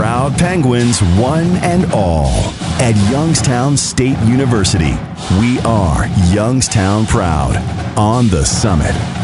proud Penguins one and all. At Youngstown State University, we are Youngstown proud. On the Summit.